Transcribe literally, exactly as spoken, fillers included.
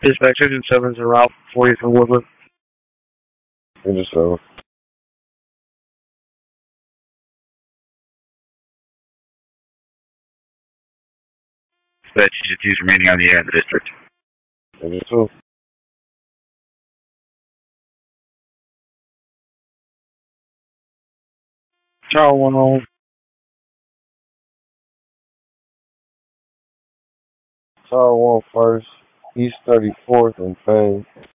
Dispatch Agent seven's en route for you from Woodland. Agent seven. Dispatch Agent two's remaining on the air in the district. Agent two. Tower one home. Tower one first. East thirty-fourth and Payne.